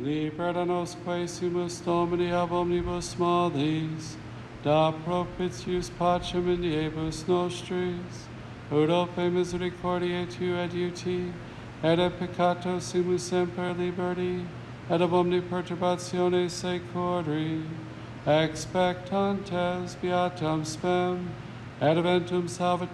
Libera nos quaesimus Domini ab omnibus males, da propitius pacem in diebus nostris, ut ope misericordiae tu et uti, et a peccato simus semper liberti, et ab omni perturbatione securi, expectantes beatam spem, et eventum salvator